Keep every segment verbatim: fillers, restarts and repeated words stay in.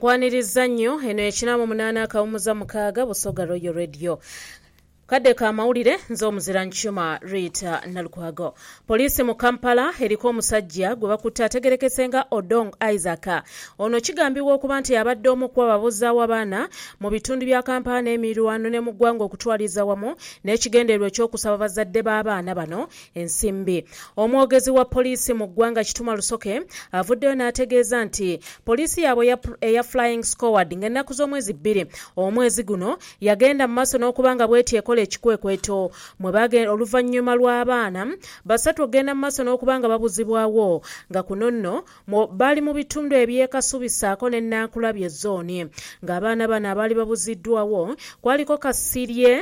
nkwaniriza nnyo eno ekinamu munaana akawumuza mukaaga Busoga Royal Radio. Kadde ka mawulire nzo omuzira Nchuma Rita Nalukwago. Polisi mu Kampala eriko omusajja gwe bakutte ategerekesenga Odong Isaac. Ono kigambibwa okuba nti abadde omu ku babuzaawo abaana mu bitundu bya Kampala n'emirwano ne mu ggwanga okutwaliza wamu n'ekigendererwa ekyokusaba bazadde b'abaana bano ensimbi. Omwogezi wa polisi mu ggwanga Kituma Lusoke avuddeyo n'ategeeza nti polisi yaabwe eya Flying Squad ng'ennaku z'omwezi bbiri omwezi guno yagenda mu maaso n'okubanga bw'etyeko ekikwekweto mwe bagenda oluvannyuma lw'abaana basatu ogenda mu maaso n'okubanga babuzibwawo nga kuno nno bali mu bitundu ebyekasubisaako ne Nankulabye zooni ng'abaana bano abaali babuziddwawo kwaliko Kasirye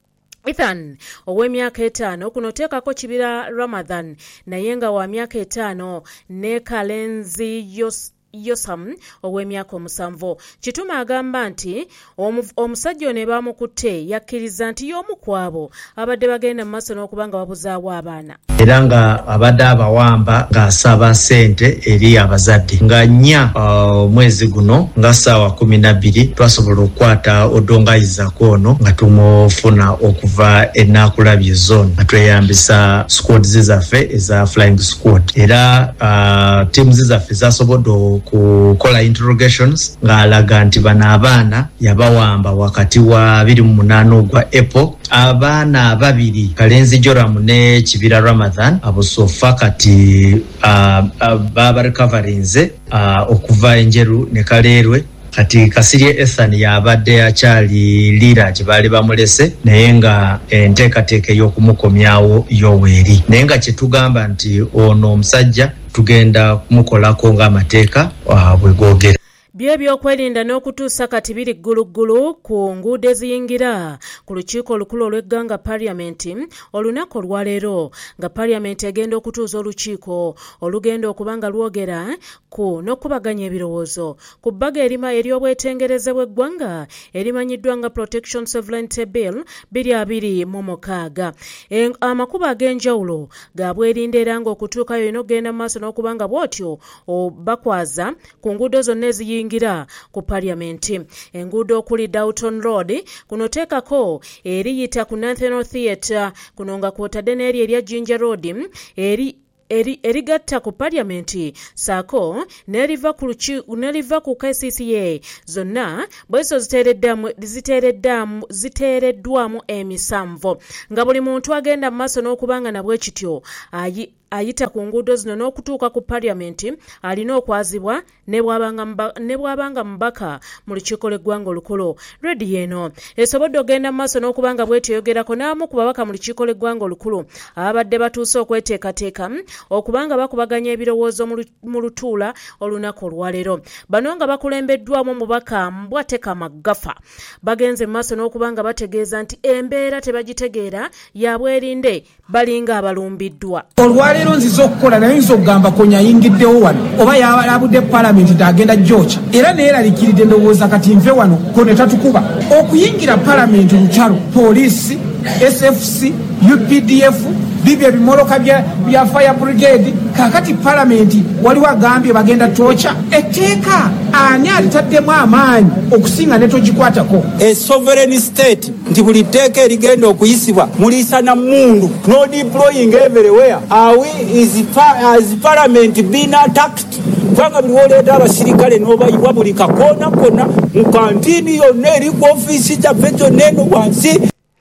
Ethan ow'emyaka etaano kuno teekako Kibira Ramadhan naye nga wa myaka etaano ne Kalenzi Yos Yosam ow'emyaka omusanvu. Kituma agamba nti omusajja ono baamukutte yakkiriza nti y'omu ku abo abadde bagenda mu maaso n'okubanga babuzaawo abaana. Era nga abadde abawamba ng'asaba ssente eri abazadde. Nga nnya omwezi uh, guno nga ssaawa kumi na bbiri twasobola okukwata Odong Isaac ono nga tumufuna okuva e Nankulabye zone nga tweyambisa squad zaffe eza Flying Squad. Era uh, team zaffe zasobodde kukola interrogations ng'alaga nti bano abaana yabawamba wakati wa abiri mu munaana ogwa April. Abaana babiri Kalenzi Joram ne Kibira Ramadhan abusofa kati uh, uh, baba recoveryinze uh, okuva enjeru ne Kaleerwe. Kati Kasirye Ethan yabadde akyali lira gye baali bamulese naye nga enteekateeka y'okumukomyawo yoweeri. Naye nga kye tugamba nti ono omusajja tugenda kumukolako ng'amateeka bwe googera. Bye byokwerinda n'okutuusa kati biri gguluggulu ku nguudo eziyingira ku lukiiko olukulu olw'egganga Parliament olunaku olwaleero nga Parliament egenda okutuuza olukiiko olugenda okuba nga lwogera ku n'okubaganya ebirowoozo ku bbaga erima ery'obwetengereze bw'eggwanga erimanyiddwa nga Protection Sovereignty Bill biri abiri mu mukaaga. Amakubo ag'enjawulo ga bwerinda era ng'okutuukayo n'ogenda mu maaso n'okuba nga bw'otyo bakwaza ku nguudo zonna eziyingira ngira ku Parliament. Enguudo okuli Downton Road kuno teekako eriyita ku National Theatre kuno nga kwotadde n'eri erya Ginger Road eri eri erigatta ku Parliament saako neriva ku neriva ku K C C A zonna bwezo ziteereddamu ziteereddamu ziteereddwamu emisanvu nga buli muntu agenda mu maaso n'okubanga nabwe kityo ayi ayita ku nguudo zino n'okutuuka ku Parliament alina okwazibwa ne bw'abanga mubaka mu lukiiko lw'eggwanga olukulu. Redi eno esobodde ogenda mu maaso n'okubanga bw'eteyogerako n'abamu ku babaka mu lukiiko lw'eggwanga olukulu abadde batuuse okweteekateeka okubanga bakubaganya ebirowoozo mu lutuula olunaku olwaleero. Bano nga bakulembeddwamu omubaka Mbwateka Magafa bagenze mu maaso n'okubanga bategeeza nti embeera tebagitegeera yabwerinde balinga abalumbiddwa. Olwaleero nziza okukola naye nziza okugamba konya ayingiddewo wano oba yalabudde Parliament agenda George era neeralikiridde ndowooza kati nve wano ko ne tatukuba okuyingira Parliament lutalo poliisi S F C U P D F bibya bimoloka bya bya fire brigade kakati Parliament waliwo agambye bagenda tocha etteeka ani alitaddemu amaanyi okusinga ne togikwatako. A sovereign state nti buli tteeka erigenda okuyisibwa mulisa na mundu no deploying everywhere. Are we is, is Parliament being attacked? Kwanga biwoleeta abasirikale n'obayibwa buli kakona kona mu kantini yonna eri ku ofiisi kyaffe kyonna eno wansi.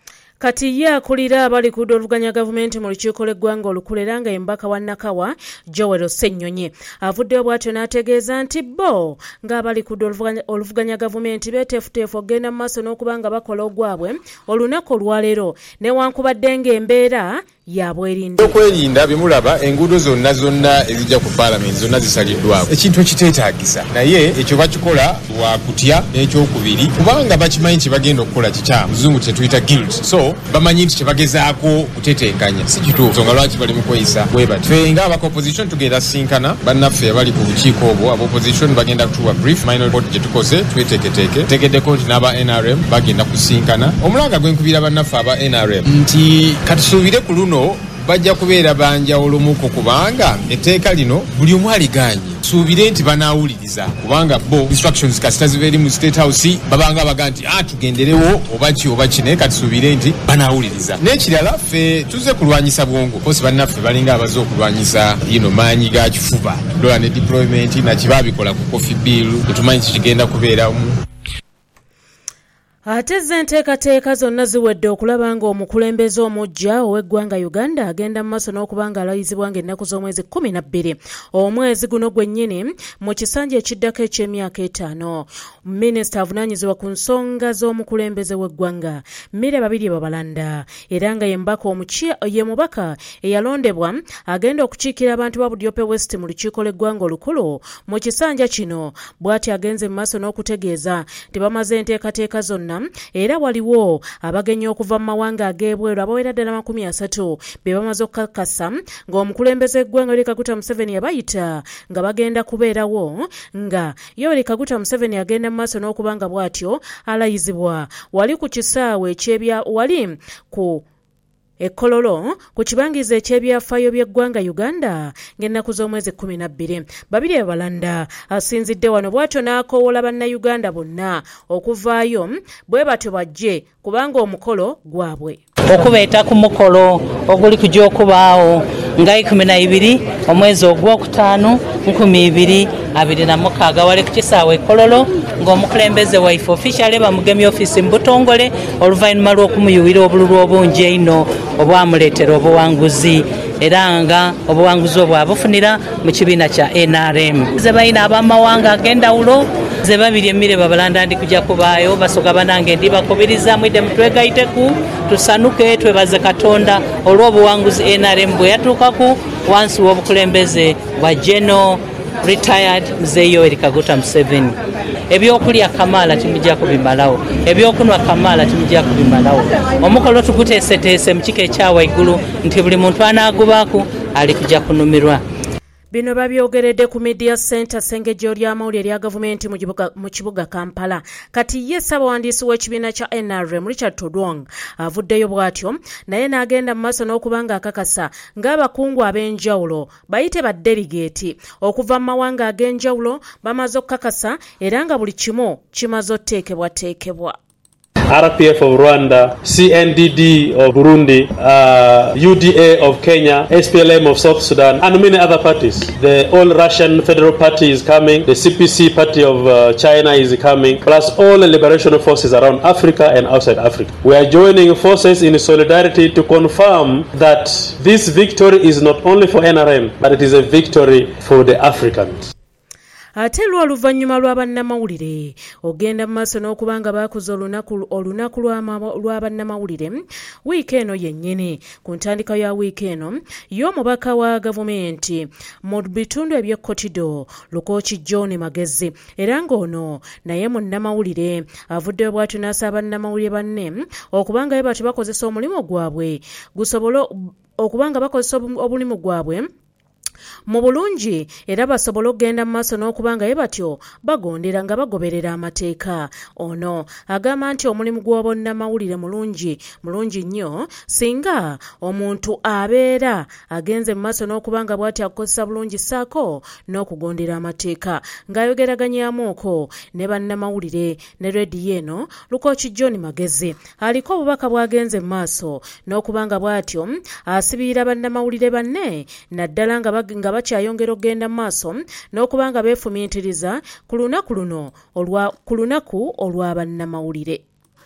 Kati ye akulira abali ku oluvuganya gavumenti mu lukiiko lw'eggwanga olukulu era nga embaka wa Nakawa Joel Ssennyonyi avuddeyo bw'atyo n'ategeeza nti bo ng'abali ku oluvuganya gavumenti beeteefuteefu ogenda mu maaso n'okubanga bakola ogwabwe olunaku olwaleero newankubadde ng'embeera yabwerinde. Okwerinda bimulaba enguudo zonna zonna ezijja ku Parliament zonna zisaliddwako ekintu ekiteetaagisa naye ekyo bakikola wa kutya n'ekyokubiri kubanga bakimanyi kye bagenda okukola kikyamu muzungu kye tuyita guilt so bamanyi nti kye bagezaako kutetenkanya si kituufu nsonga lwaki bali mu kweyisa bwe bati. Ffe ng'abaka opposition tugenda sinkana bannaffe abali ku bukiiko obwo aba opposition bagenda kutuwa brief minor report gye tukoze tweteeketeeke tegeddeko nti n'aba N R M bagenda kusinkana. Omulanga gwenkubira bannaffe aba N R M nti katusuubire ku luno bajja kubeera banja olumuko kubanga etteeka lino buli omu aliganye. katusuubire nti banaawuliriza kubanga bo instructions kasita zibeeri mu State House babanga baga nti ah tugenderewo oba ki oba ki naye katusuubire nti banaawuliriza. N'ekirala ffe tuze kulwanyisa bwongo kosi bannaffe balinga abaze okulwanyisa yino maanyi ga kifuba dola ne deployment na kibabikola ku coffee bill etumanyi kigenda kubeeramu. Ate z'enteekateeka zonna ziwedde okulaba nga omukulembeze omuggya ow'eggwanga Uganda agenda mu maaso n'okubanga alayizibwa ng'ennaku z'omwezi kkumi na bbiri omwezi guno gwennyini mu kisanja ekiddako eky'emyaka etaano. Minisita avunaanyizibwa ku nsonga z'omukulembeze w'eggwanga Mire Babirye Babalanda era nga ye mubaka omukia ye mubaka eyalondebwa agenda okukiikira abantu ba Budyope West mu lukiiko lw'eggwanga olukulu mu kisanja kino bw'ati agenze mu maaso n'okutegeeza nti bamaze enteekateeka zonna era waliwo abagenyi okuva mu mawanga ag'ebweru abawera ddala makumi asatu be bamaze okukakasa ng'omukulembeze eggwanga Yoweri Kaguta Museveni yabayita nga bagenda kubeerawo nga Yoweri Kaguta Museveni agenda mu maaso n'okubanga bw'atyo alayizibwa wali ku kisaawe ekyebya wali ku Ekololo ku kibangizo eky'ebyafaayo by'eggwanga Uganda ng'ennaku z'omwezi kkumi na bbiri. Babirye Babalanda asinzidde wano bw'atyo n'akoowola bannayuganda bonna okuvaayo bwe batyo bajje kubanga omukolo gwabwe. Okubeeta ku mukolo oguli kujja okubaawo nga ikumi na ibiri omwezi ogwokutaano nkumi ibiri abiri na mukaaga wali ku kisaawe Kololo ng'omukulembeze waife officially bamugemye office mu Butongole oluvannyuma lw'okumuyuwira obululu obungi ennyo obwamuleetera obuwanguzi era nga obuwanguzi obwo abufunira mu kibiina kya N R M. Ze balina ab'amawanga ag'endawulo ze Babirye Mire Babalanda ndi kujja kubaayo basoga banange ndi bakubiriza mwidde mutwegayiteku tusanuke twebaze Katonda olw'obuwanguzi N R M bwe yatuukaku wansi w'obukulembeze bwa General Retired Mzee Yoweri Kaguta Museveni. Ebyokulya Kamala timujja kubimalawo, ebyokunwa Kamala timujja kubimalawo. Omukolo tuguteeseteese mu kika ekyawa igulu nti buli muntu anaagubaako ali kujja kunumirwa. Bino babyogeredde ku Media Center Sengejjo ly'amawulire lya gavumenti mu kibuga Kampala. Kati ye ssaabawandiisi w'ekibiina kya N R M Richard Todwong avuddeyo bw'atyo naye n'agenda mu maaso n'okubanga akakasa ng'abakungu ab'enjawulo bayite ba delegate okuva mu mawanga ag'enjawulo bamaze okukakasa era nga buli kimu kimaze otteekebwateekebwa. R P F of Rwanda, C N D D of Burundi, uh, U D A of Kenya, S P L M of South Sudan, and many other parties. The All-Russian Federal Party is coming, the C P C Party of uh, China is coming, plus all the liberation forces around Africa and outside Africa. We are joining forces in solidarity to confirm that this victory is not only for N R M, but it is a victory for the Africans. Ate lwa oluvannyuma lwa bannamawulire ogenda mu maaso n'okubanga baakuza olunaku olunaku lwa bannamawulire wiiki eno yennyini ku ntandikwa ya wiiki eno y'omubaka wa gavumenti mu bitundu eby'ekkotido Lukooki John Magezi era ng'ono naye munnamawulire avuddeyo bw'atyo n'asaba bannamawulire banne okubanga be batyo bakozesa omulimu gwabwe gusobole okubanga bakozesa obulimu gwabwe mu bulungi era basobola okugenda mu maaso n'okubanga ye batyo bagondera nga bagoberera amateeka. Ono agamba nti omulimu gw'obonnamawulire mulungi mulungi nnyo singa omuntu abeera agenze mu maaso n'okubanga bw'ati akukozesa bulungi ssaako n'okugondera amateeka. Ng'ayogeraganyaamuuko ne bannamawulire ne rediyo eno Lukooki John Magezi aliko obubaka bw'agenze mu maaso n'okubanga bw'atyo asibira bannamawulire banne naddala nga nga bakyayongera okugenda mu maaso n'okubanga beefumiitiriza ku lunaku luno ku lunaku olw'abannamawulire.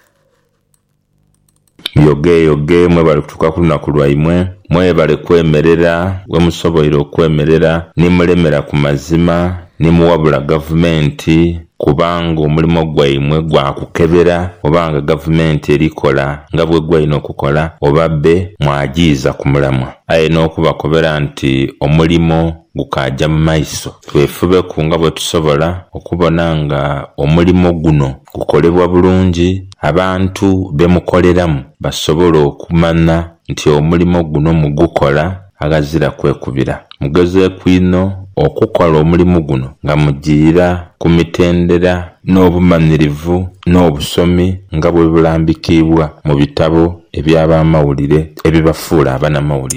yoge yoge mwebale kutuuka ku lunaku lwaimwe mwebale kwemerera we musoboire okwemerera nimulemera ku mazima nimuwabula gavumenti kubanga omulimu gwaimwe gwakukebera obanga gavumenti erikola nga bwe gwalina okukola oba bbe mwagiiza ku mulamwa aye n'okubakobera nti omulimu gukajja mu maiso twefube ku nga bwe tusobola okubona nga omulimu guno gukolebwa bulungi abantu bemukoleramu basobola okumanya nti omulimu guno mugukola agazira kwekubira mugezeeku ino okukola omulimu guno nga mugiira ku mitendera n'obumanyirivu n'obusomi nga bwe bulambikibwa mu bitabo eby'abamawulire ebibafuula abanamawulire.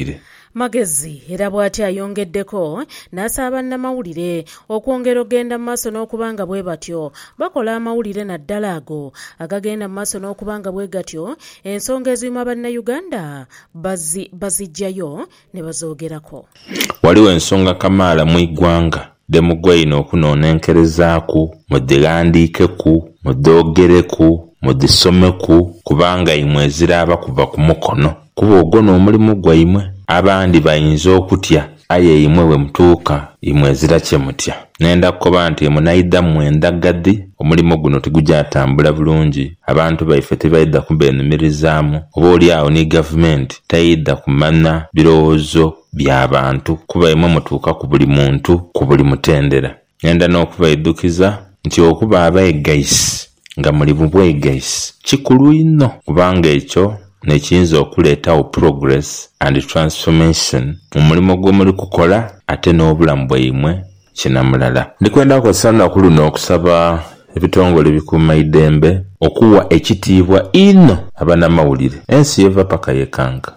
Magezi era bw'ati ayongeddeko n'asaba bannamawulire okwongera ogenda mu maaso n'okubanga bwe batyo bakola amawulire naddala ago agagenda mu maaso n'okubanga bwe gatyo ensonga ezimu bannayuganda bazijjayo ne bazoogerako. Waliwo ensonga kamaala mu iggwanga demugwaino okunoonenkerezaku mudigandiikeku mudoogereku mudisomeku kubanga imwe ziraba kuva ku mukono kuba ogwo n'omulimu gwaimwe abandi bayinza okutya aye imwe we mutuuka imwe zirakye mutya. Nenda kukoba nti munaida mwenda gadi omulimu guno tigujatambula bulungi abantu baife tebaida kubenumirizamu oba oli awo ni gavumenti tayida kumana birowoozo by'abantu kuba imwe mutuuka ku buli muntu ku buli mutendera. Nenda n'okubaidukiza nti okuba abaegayisi nga muli bubwegayisi kikulu ino kubanga ekyo nekiyinza okuleetawo progress and transformation mu mulimu gw'omuli kukola ate n'obulamu bwaimwe kinamulala. Ndikwenda kukozesa lunaku luno okusaba ebitongole bikuuma idembe okuwa ekitiibwa ino abanamawulire ensi yeva paka yekanga.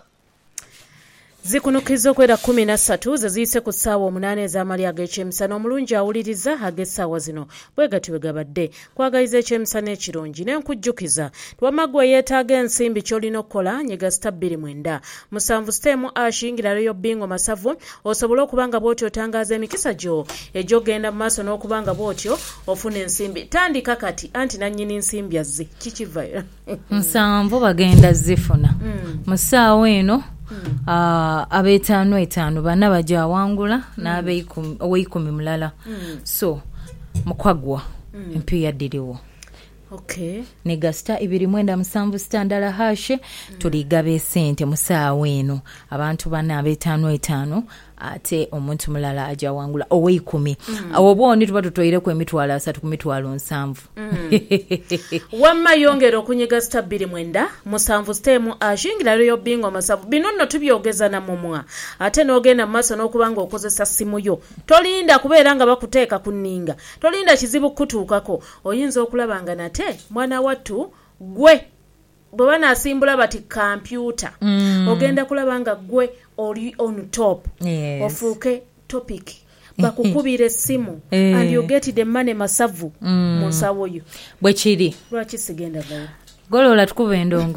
Zikunukiza okwera kumi na ssatu ze ziyise ku ssaawa omunaana ez'amali ag'ekyemisana omulungi awuliriza ag'essaawa zino bwe gati bwe gabadde kwagaliza ekyemisana ekirungi n'enkujjukiza twamaggwa yeetaaga ensimbi ky'olina okukola nyiga sita bbiri mwenda musanvu siteemu ashingira leyo bingo masavu osobole okuba nga bw'otyo otangaaza emikisa gyo egy'ogenda mu maaso n'okuba nga bw'otyo ofuna ensimbi. Tandika kati anti nannyini nsimbi azze kikivayo nsanvu bagenda zifuna mu ssaawa eno. Hmm. Uh, ab'etaano etaano bana bajja wangula hmm. n'abeikumi mulala hmm. so mukwagwa hmm. empiya diriwo. Okay. Nega sita ibiri mwenda musanvu sita ndala hashe hmm. tuligaba esente mu ssaawa eno abantu bana ab'etaano etaano ate omuntu mulala ajja wangula oweikumi mm. awo bwoni tuba tutoire ku emitwalo asatu ku mitwalo nsanvu. mm. Wamma yongera okunyiga sita bbiri mwenda musanvu siteemu ashingira leyo bingo masavu bino nno tubyogeza na mumwa ate n'ogenda mu maaso n'okubanga okozesa simu yo tolinda kubeera nga bakuteeka ku nninga tolinda kizibu kutuukako oyinza okulaba nga nate mwana wattu gwe bwe banasimbula bati kompyuta mm. ogenda kulaba nga gwe oli on top. Yes. Ofuuke topic bakukubira essimu and you get the money masavu mm. mu nsawo yo bwe kiri lwaki sigenda vayo golola tukuba endongo.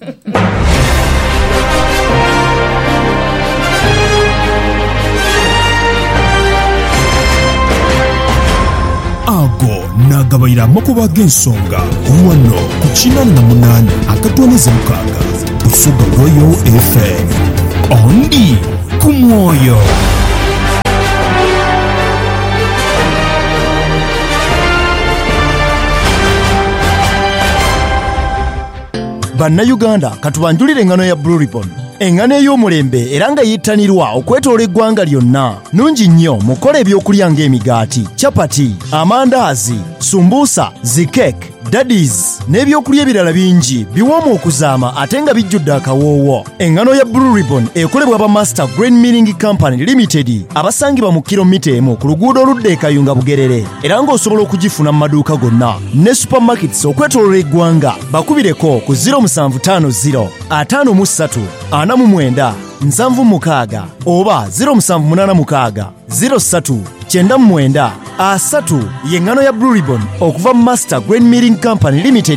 ago nagabayira amakuba g'ensonga wano ku kinana na munana akatwaniza mukaaga Busoga Royal F M ondi ku mwoyo. Bannayuganda katubanjulire engano ya Blue Ribbon. Engano ey'omulembe era nga yittanirwa okwetoola eggwanga lyonna. Nungi nnyo mukola ebyokulya ng'emigaati, chapati, amandaazi, sumbuusa, zikeke, daddies n'ebyokulya ebirala bingi biwoomu okuzaama ate nga bijjudde akawoowo. Engano ya Blue Ribbon ekolebwa ba Master Grain Milling Company Limited abasangibwa mu kilomita emu ku luguudo oludda e Kayunga Bugerere era ng'osobola okugifuna mu maduuka gonna ne supermarkets okwetoolola eggwanga. Bakubireko ku zero musanvu ttaano zero ataano mu ssatu ana mu mwenda nsanvu mukaaga oba zero musanvu munaana mukaaga zero ssatu kyenda mu mwenda asatu. Y'engano ya Blue Ribbon okuva mu Master Grain Milling Company Limited.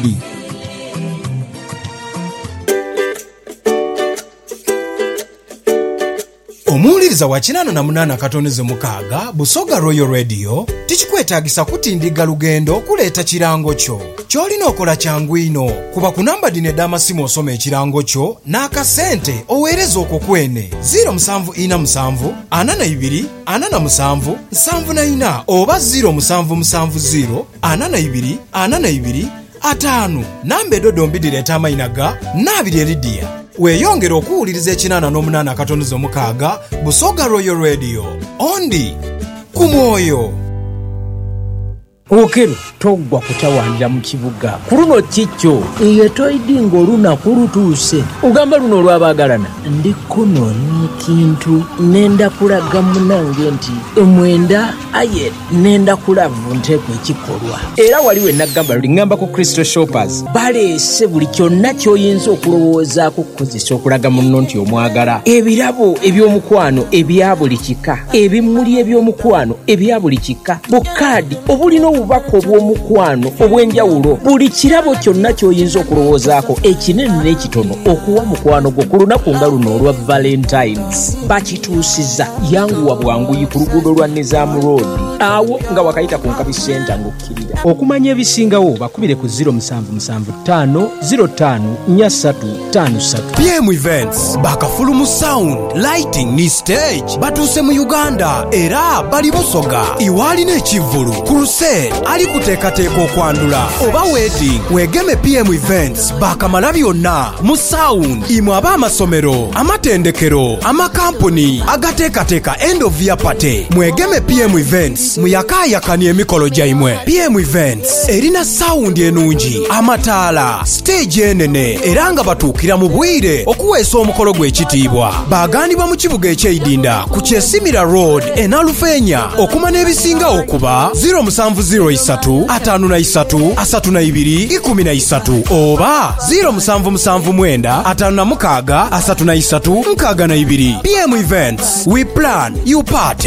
Omuwuliriza wa kinana na munana katoneze mukaaga Busoga Royal Radio tikikwetaagisa kutindiga lugendo kuleeta kirango kyo. Kyolina okola kyangu ino kuba ku namba dino ed'amasimu osoma ekirango kyo n'akasente oweereza okwo kwene zero musanvu ina musanvu ana na ibiri ana na musanvu nsanvu na ina oba zero musanvu musanvu zero ana na ibiri ana na ibiri ataano. Namba edodo mbidireeta amayina ga naabiri eridiya. Weeyongera okuwuliriza ekinana n'omunaana akatoneze omukaaga Busoga Royal Radio ondi ku mwoyo. okero toggwa kutawandira mu kibuga ku luno kikyo eyo toyidi ng'olunaku lutuuse ogamba luno olwabaagalana ndikunoonya ekintu nenda kulaga munange nti mwenda aye nenda kulavu nteekwa ekikolwa era waliwo enaggamba luli ŋŋamba ku Crystal Shoppers baleese buli kyonna ky'oyinza okulowoozaako kukozesa okulaga munno nti omwagala ebirabo eby'omukwano ebya buli kika ebimuli eby'omukwano ebya buli kika bukaadi obulina obubaka obw'omukwano obw'enjawulo buli kirabo kyonna ky'oyinza okulowoozaako ekinene n'ekitono okuwa mukwano gwo ku lunaku nga luno olwa Valentines bakituusizza yanguwa bwanguyi ku luguudo lwa Nizam Road awo nga wakayita ku Nkabi Center ng'okkirira okumanya ebisingawo bakubire ku zero musanvu musanvu ttaano zero ttaano nnya ssatu ttaano ssatu. P M Events bakafulumu sound lighting ni stage batuuse mu Uganda era bali Busoga iwaali n'ekivvulu crusade ali kuteekateeka okwandula oba wedding weegeme P M Events bakamala byonna mu sound imwe ab'amasomero amatendekero amakampuni agateekateeka end of year party mwegeme P M Events muyakaayakani emikolo gyaimwe. P M Events erina sound enungi amataala stage enene era nga batuukira mu bwire okuweesa omukolo gw'ekitiibwa baagandibwa mu kibuga eky'eidinda ku Kyesimira Road e Nalufeenya okuma n'ebisinga okuba zero musanvu zero isatu ataano na isatu asatu na ibiri ikumi na isatu oba zero musanvu musanvu mwenda ataano na mukaaga asatu na isatu nkaaga na ibiri. P M Events we plan you party.